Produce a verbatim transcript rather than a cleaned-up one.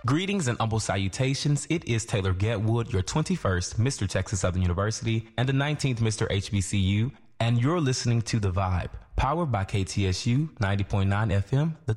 Greetings and humble salutations. It is Taylor Getwood, your twenty-first Mister Texas Southern University and the nineteenth Mister H B C U, and you're listening to The Vibe, powered by K T S U ninety point nine F M, the